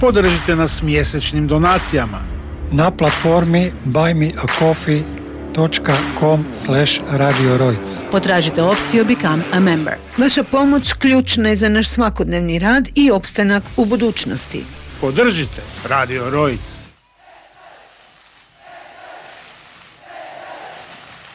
Podržite nas mjesečnim donacijama na platformi buymeacoffee.com/Radio Rojc. Potražite opciju Become a Member. Vaša pomoć ključna je za naš svakodnevni rad i opstanak u budućnosti. Podržite Radio Rojc.